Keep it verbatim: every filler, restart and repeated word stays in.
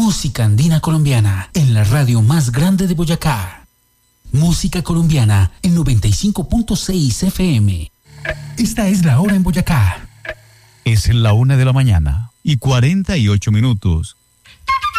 Música andina colombiana en la radio más grande de Boyacá. Música colombiana en noventa y cinco punto seis F M. Esta es la hora en Boyacá. Es la una de la mañana y cuarenta y ocho minutos.